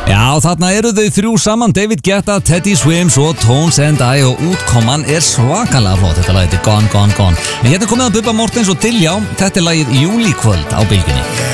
Já, þarna eru þau þrjú saman, David Guetta, Teddy Swims og Tones and I og útkoman er svakalega flott, þetta lag heitir Gone, Gone, Gone. En hérna komið að Bubba Mortens og Diljá, þetta er lagið Júlíkvöld á Bylgjunni.